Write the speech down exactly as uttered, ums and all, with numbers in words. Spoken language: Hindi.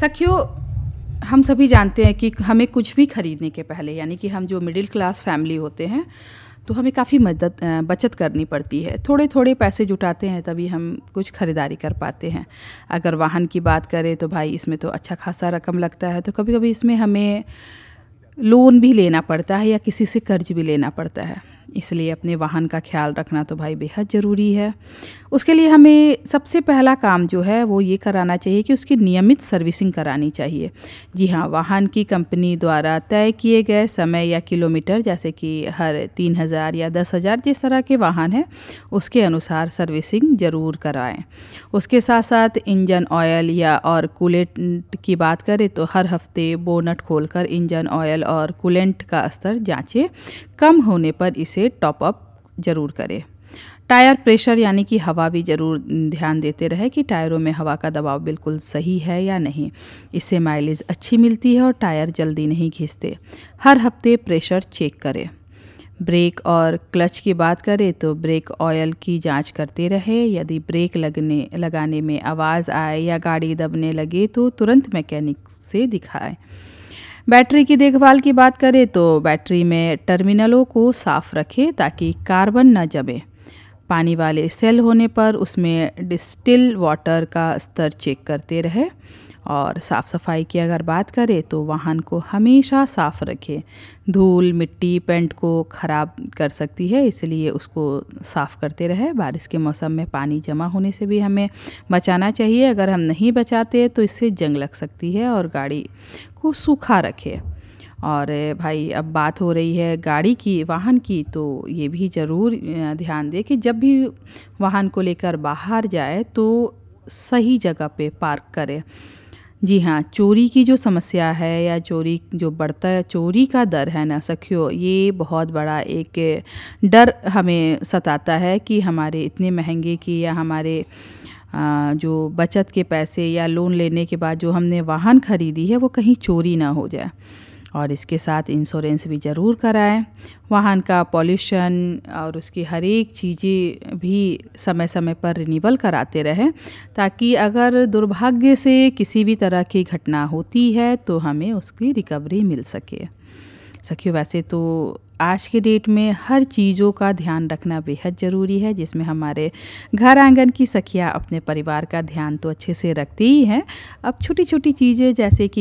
सखियों, हम सभी जानते हैं कि हमें कुछ भी खरीदने के पहले, यानी कि हम जो मिडिल क्लास फैमिली होते हैं, तो हमें काफ़ी मदद अ, बचत करनी पड़ती है। थोड़े थोड़े पैसे जुटाते हैं तभी हम कुछ खरीदारी कर पाते हैं। अगर वाहन की बात करें तो भाई इसमें तो अच्छा खासा रकम लगता है, तो कभी कभी इसमें हमें लोन भी लेना पड़ता है या किसी से कर्ज भी लेना पड़ता है। इसलिए अपने वाहन का ख्याल रखना तो भाई बेहद ज़रूरी है। उसके लिए हमें सबसे पहला काम जो है वो ये कराना चाहिए कि उसकी नियमित सर्विसिंग करानी चाहिए। जी हाँ, वाहन की कंपनी द्वारा तय किए गए समय या किलोमीटर, जैसे कि हर तीन हज़ार या दस हज़ार जिस तरह के वाहन हैं उसके अनुसार सर्विसिंग ज़रूर कराएं। उसके साथ साथ इंजन ऑयल या और कूलेंट की बात करें तो हर हफ्ते बोनट खोलकर इंजन ऑयल और कूलेंट का स्तर जांचें। कम होने पर इसे टॉप अप ज़रूर करें। टायर प्रेशर यानी कि हवा भी ज़रूर ध्यान देते रहे कि टायरों में हवा का दबाव बिल्कुल सही है या नहीं। इससे माइलेज अच्छी मिलती है और टायर जल्दी नहीं घिसते। हर हफ्ते प्रेशर चेक करें। ब्रेक और क्लच की बात करें तो ब्रेक ऑयल की जांच करते रहे। यदि ब्रेक लगने लगाने में आवाज़ आए या गाड़ी दबने लगे तो तुरंत मैकेनिक से दिखाएं। बैटरी की देखभाल की बात करें तो बैटरी में टर्मिनलों को साफ रखें ताकि कार्बन न जमे। पानी वाले सेल होने पर उसमें डिस्टिल वाटर का स्तर चेक करते रहे। और साफ़ सफाई की अगर बात करें तो वाहन को हमेशा साफ़ रखें। धूल मिट्टी पेंट को ख़राब कर सकती है, इसलिए उसको साफ़ करते रहे। बारिश के मौसम में पानी जमा होने से भी हमें बचाना चाहिए। अगर हम नहीं बचाते तो इससे जंग लग सकती है। और गाड़ी को सूखा रखें। और भाई अब बात हो रही है गाड़ी की, वाहन की, तो ये भी ज़रूर ध्यान दें कि जब भी वाहन को लेकर बाहर जाए तो सही जगह पे पार्क करें। जी हाँ, चोरी की जो समस्या है या चोरी जो बढ़ता है, चोरी का डर है ना सखियों, ये बहुत बड़ा एक डर हमें सताता है कि हमारे इतने महंगे की या हमारे आ, जो बचत के पैसे या लोन लेने के बाद जो हमने वाहन खरीदी है वो कहीं चोरी ना हो जाए। और इसके साथ इंश्योरेंस भी ज़रूर कराएं। वाहन का पॉल्यूशन और उसकी हर एक चीज़ें भी समय समय पर रिन्यूअल कराते रहें, ताकि अगर दुर्भाग्य से किसी भी तरह की घटना होती है तो हमें उसकी रिकवरी मिल सके। सखियों, वैसे तो आज के डेट में हर चीज़ों का ध्यान रखना बेहद ज़रूरी है, जिसमें हमारे घर आंगन की सखियाँ अपने परिवार का ध्यान तो अच्छे से रखती ही हैं। अब छोटी छोटी चीज़ें जैसे कि